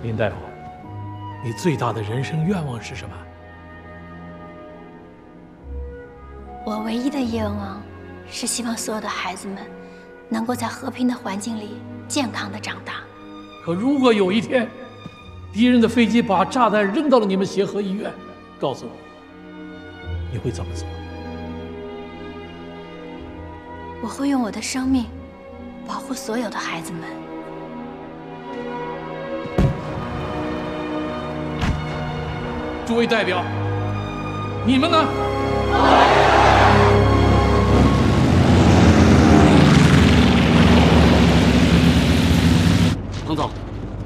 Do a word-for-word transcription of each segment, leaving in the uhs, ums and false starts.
林大夫，你最大的人生愿望是什么？ 我唯一的愿望是希望所有的孩子们能够在和平的环境里健康的长大。 可如果有一天，敌人的飞机把炸弹扔到了你们协和医院，告诉我，你会怎么做？ 我会用我的生命保护所有的孩子们。 诸位代表，你们呢？ 彭总，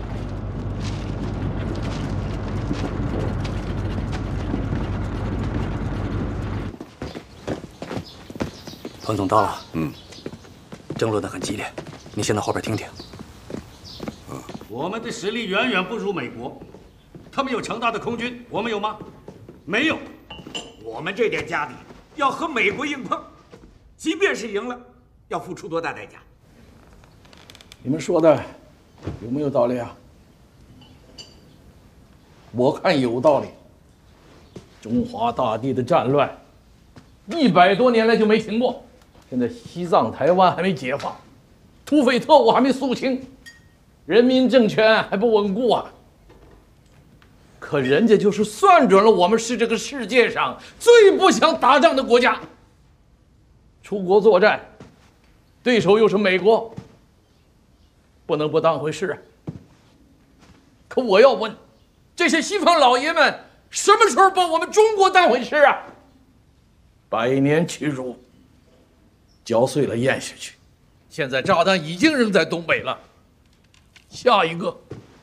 彭总到了。嗯，争论的很激烈，你先到后边听听。 嗯，我们的实力远远不如美国，他们有强大的空军，我们有吗？没有。 我们这点家底要和美国硬碰，即便是赢了，要付出多大代价？ 你们说的有没有道理啊？我看有道理。中华大地的战乱，一百多年来就没停过。现在西藏、台湾还没解放，土匪特务还没肃清，人民政权还不稳固啊。可人家就是算准了我们是这个世界上最不想打仗的国家，出国作战，对手又是美国，不能不当回事啊。可我要问，这些西方老爷们什么时候把我们中国当回事啊？百年屈辱，嚼碎了咽下去。现在炸弹已经扔在东北了，下一个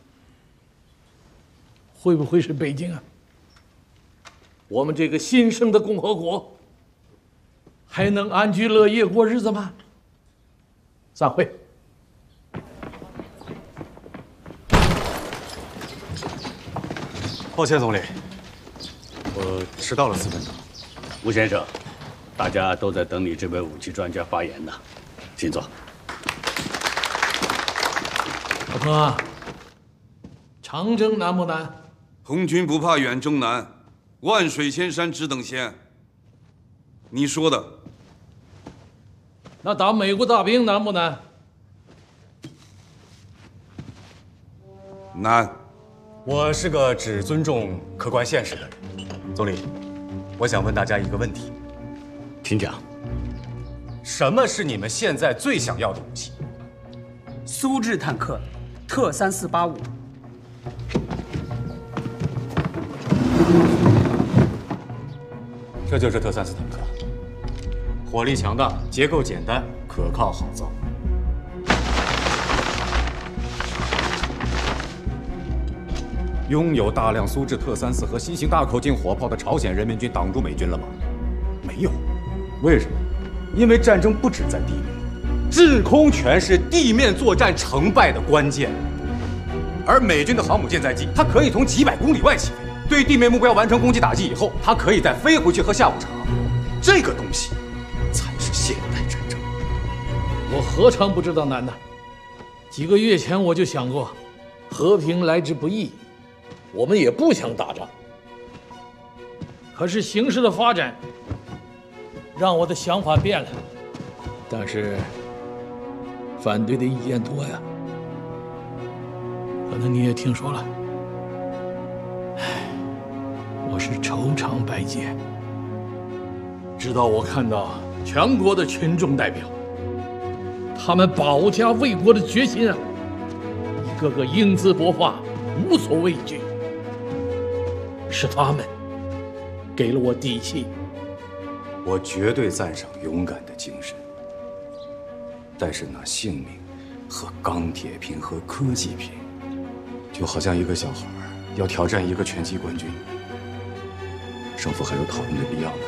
会不会是北京啊？我们这个新生的共和国还能安居乐业过日子吗？散会。 抱歉，总理，我迟到了四分钟。 吴先生，大家都在等你这位武器专家发言呢，请坐。 老彭啊，长征难不难？ 红军不怕远征难，万水千山只等闲。你说的。 那打美国大兵难不难？ 难。 我是个只尊重客观现实的人。总理，我想问大家一个问题， 请讲。 什么是你们现在最想要的武器？ 苏制坦克，特三四八五。 这就是特三四坦克，火力强大，结构简单，可靠好造。拥有大量苏制特三四和新型大口径火炮的朝鲜人民军挡住美军了吗？没有。为什么？因为战争不止在地面，制空权是地面作战成败的关键。而美军的航母舰载机，它可以从几百公里外起飞，对地面目标完成攻击打击以后，它可以再飞回去和下午茶。这个东西才是现代战争。 我何尝不知道难呢？几个月前我就想过，和平来之不易，我们也不想打仗。可是形势的发展让我的想法变了，但是反对的意见多呀。可能你也听说了，唉，我是愁肠百结。直到我看到全国的群众代表，他们保家卫国的决心啊，一个个英姿勃发，无所畏惧，是他们给了我底气。 我绝对赞赏勇敢的精神，但是拿性命和钢铁品和科技品，就好像一个小孩要挑战一个拳击冠军，胜负还有讨论的必要吗？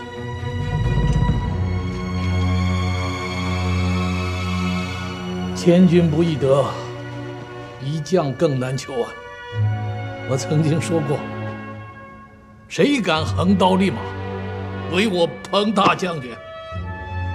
千军不易得，一将更难求啊！我曾经说过，谁敢横刀立马，唯我彭大将军。